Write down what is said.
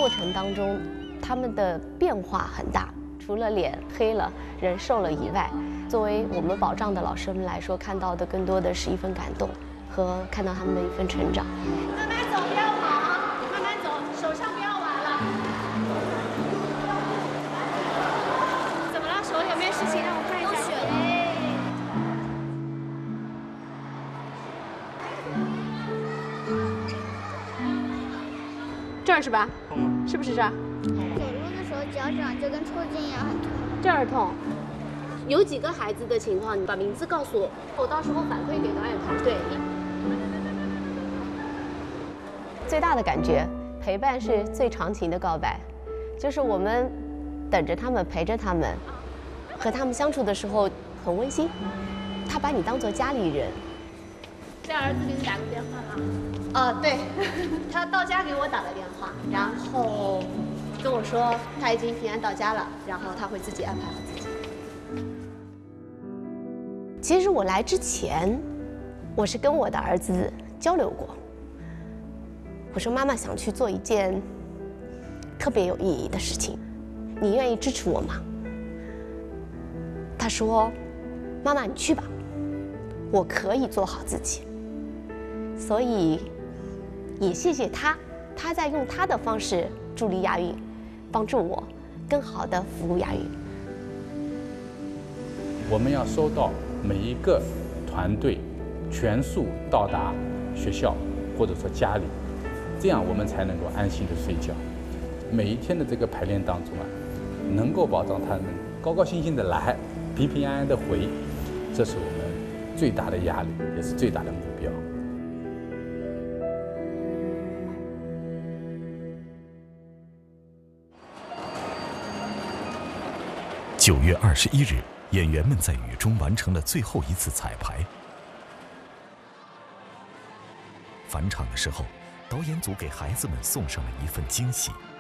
过程当中，他们的变化很大，除了脸黑了、人瘦了以外，作为我们保障的老师们来说，看到的更多的是一份感动和看到他们的一份成长。 慢慢走，不要跑啊！慢慢走，手上不要玩了。怎么了？手有没有事情？让我看一下。有血嘞。这儿是吧？是不是这儿？ 走路的时候脚掌就跟抽筋一样很痛。 这儿痛。有几个孩子的情况，你把名字告诉我，我到时候反馈给导演团队。最大的感觉，陪伴是最长情的告白，就是我们等着他们，陪着他们，和他们相处的时候很温馨。他把你当做家里人。 这儿子给你打个电话吗？对，他到家给我打了电话，然后跟我说他已经平安到家了，然后他会自己安排好自己。 其实我来之前，我是跟我的儿子交流过。我说妈妈想去做一件特别有意义的事情，你愿意支持我吗？他说：“妈妈，你去吧，我可以做好自己。”所以，也谢谢他，他在用他的方式助力亚运，帮助我更好地服务亚运。 我们要收到每一个团队全数到达学校或者说家里，这样我们才能够安心的睡觉。每一天的这个排练当中啊，能够保障他们高高兴兴的来，平平安安的回，这是我们最大的压力，也是最大的目标。 9月21日，演员们在雨中完成了最后一次彩排。返场的时候，导演组给孩子们送上了一份惊喜。